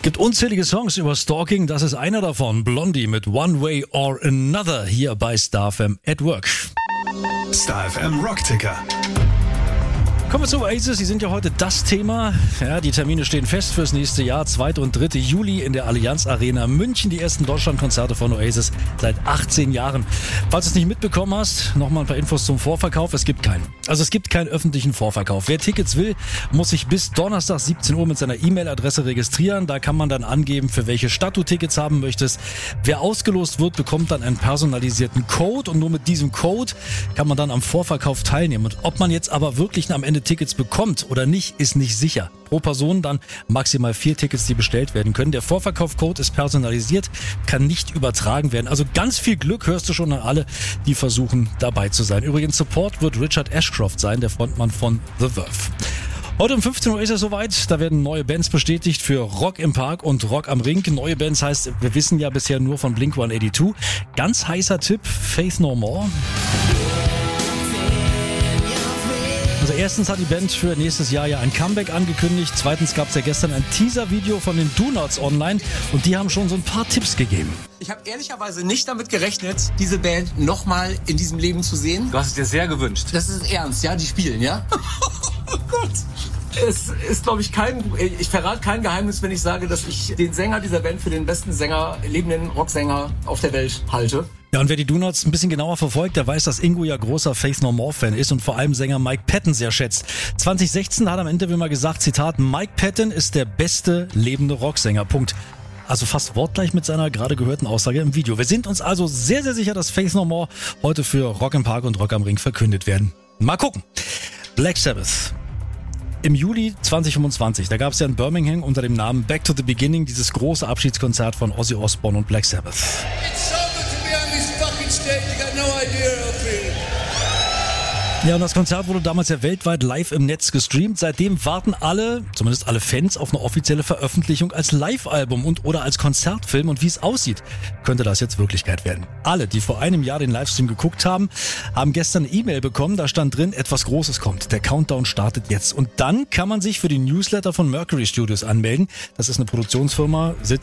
Gibt unzählige Songs über Stalking, das ist einer davon. Blondie mit One Way or Another hier bei Star FM at Work. Star FM Rockticker. Kommen wir zu Oasis, sie sind ja heute das Thema. Ja, die Termine stehen fest fürs nächste Jahr, 2. und 3. Juli in der Allianz Arena München. Die ersten Deutschlandkonzerte von Oasis seit 18 Jahren. Falls du es nicht mitbekommen hast, nochmal ein paar Infos zum Vorverkauf. Es gibt keinen. Also es gibt keinen öffentlichen Vorverkauf. Wer Tickets will, muss sich bis Donnerstag 17 Uhr mit seiner E-Mail-Adresse registrieren. Da kann man dann angeben, für welche Stadt du Tickets haben möchtest. Wer ausgelost wird, bekommt dann einen personalisierten Code und nur mit diesem Code kann man dann am Vorverkauf teilnehmen. Und ob man jetzt aber wirklich am Ende Tickets bekommt oder nicht, ist nicht sicher. Pro Person dann maximal 4 Tickets, die bestellt werden können. Der Vorverkaufcode ist personalisiert, kann nicht übertragen werden. Also ganz viel Glück hörst du schon an alle, die versuchen dabei zu sein. Übrigens, Support wird Richard Ashcroft sein, der Frontmann von The Verve. Heute um 15 Uhr ist es soweit, da werden neue Bands bestätigt für Rock im Park und Rock am Ring. Neue Bands heißt, wir wissen ja bisher nur von Blink-182. Ganz heißer Tipp, Faith No More. Also erstens hat die Band für nächstes Jahr ja ein Comeback angekündigt. Zweitens gab es ja gestern ein Teaser-Video von den Do-Nots online und die haben schon so ein paar Tipps gegeben. Ich habe ehrlicherweise nicht damit gerechnet, diese Band nochmal in diesem Leben zu sehen. Du hast es dir sehr gewünscht. Das ist ernst, ja? Die spielen, ja? Oh Gott. Es ist, glaube ich, ich verrate kein Geheimnis, wenn ich sage, dass ich den Sänger dieser Band für den besten lebenden Rocksänger auf der Welt halte. Ja, und wer die Do-Nots ein bisschen genauer verfolgt, der weiß, dass Ingo ja großer Faith No More Fan ist und vor allem Sänger Mike Patton sehr schätzt. 2016 hat er am Interview mal gesagt, Zitat, Mike Patton ist der beste lebende Rocksänger, Punkt. Also fast wortgleich mit seiner gerade gehörten Aussage im Video. Wir sind uns also sehr, sehr sicher, dass Faith No More heute für Rock im Park und Rock am Ring verkündet werden. Mal gucken. Black Sabbath. Im Juli 2025, da gab es ja in Birmingham unter dem Namen Back to the Beginning dieses große Abschiedskonzert von Ozzy Osbourne und Black Sabbath. Ja, und das Konzert wurde damals ja weltweit live im Netz gestreamt. Seitdem warten alle, zumindest alle Fans, auf eine offizielle Veröffentlichung als Live-Album und oder als Konzertfilm. Und wie es aussieht, könnte das jetzt Wirklichkeit werden. Alle, die vor einem Jahr den Livestream geguckt haben, haben gestern eine E-Mail bekommen. Da stand drin, etwas Großes kommt. Der Countdown startet jetzt. Und dann kann man sich für die Newsletter von Mercury Studios anmelden. Das ist eine Produktionsfirma,